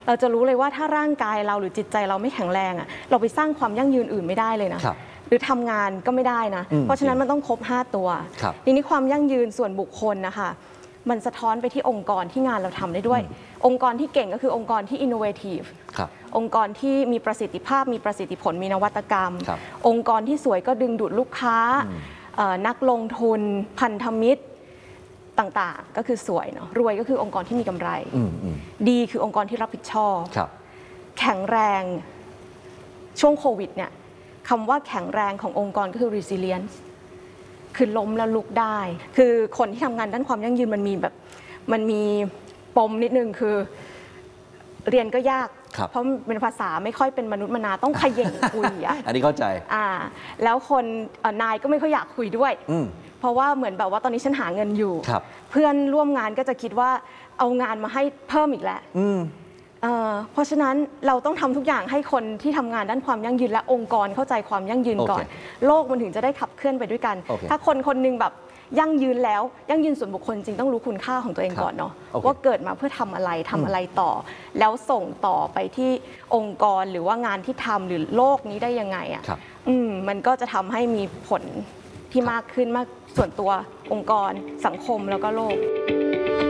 เราจะรู้เลยว่าถ้าร่างกายเราหรือจิตใจเราไม่แข็งแรงอ่ะเราไปสร้างความยั่งยืนอื่นไม่ได้เลยนะหรือทำงานก็ไม่ได้นะเพราะฉะนั้นมันต้องครบ5ตัวทีนี้ความยั่งยืนส่วนบุคคลนะคะมันสะท้อนไปที่องค์กรที่งานเราทำได้ด้วยองค์กรที่เก่งก็คือองค์กรที่ innovative องค์กรที่มีประสิทธิภาพมีประสิทธิผลมีนวัตกรรมองค์กรที่สวยก็ดึงดูดลูกค้านักลงทุนพันธมิตรต่างๆก็คือสวยเนาะรวยก็คือองค์กรที่มีกำไรดีคือองค์กรที่รับผิดชอบแข็งแรงช่วงโควิดเนี่ยคำว่าแข็งแรงขององค์กรก็คือ resilience คือล้มแล้วลุกได้คือคนที่ทำงานด้านความยั่งยืนมันมีปมนิดนึงคือเรียนก็ยากเพราะเป็นภาษาไม่ค่อยเป็นมนุษย์มนาต้องเขย่งคุยอ่ะอันนี้เข้าใจแล้วคนนายก็ไม่ค่อยอยากคุยด้วยเพราะว่าเหมือนแบบว่าตอนนี้ฉันหาเงินอยู่เพื่อนร่วมงานก็จะคิดว่าเอางานมาให้เพิ่มอีกแล้วเพราะฉะนั้นเราต้องทำทุกอย่างให้คนที่ทำงานด้านความยั่งยืนและองค์กรเข้าใจความยั่งยืนก่อนโลกมันถึงจะได้ขับเคลื่อนไปด้วยกันถ้าคนคนนึงแบบยั่งยืนแล้วยั่งยืนส่วนบุคคลจริงต้องรู้คุณค่าของตัวเองก่อนเนาะว่าเกิดมาเพื่อทำอะไรต่อแล้วส่งต่อไปที่องค์กรหรือว่างานที่ทำหรือโลกนี้ได้ยังไงอ่ะมันก็จะทำให้มีผลที่มากขึ้นมากส่วนตัวองค์กรสังคมแล้วก็โลก